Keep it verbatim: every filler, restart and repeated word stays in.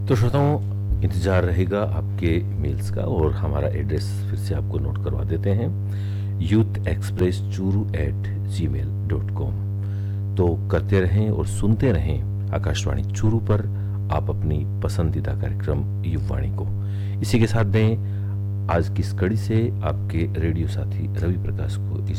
तो श्रोताओं, इंतज़ार रहेगा आपके मेल्स का और हमारा एड्रेस फिर से आपको नोट करवा देते हैं, यूथ एक्सप्रेस चूरू एट जी मेल डॉट कॉम। तो करते रहें और सुनते रहें आकाशवाणी चूरू पर आप अपनी पसंदीदा कार्यक्रम युववाणी को। इसी के साथ में आज की इस कड़ी से आपके रेडियो साथी रवि प्रकाश को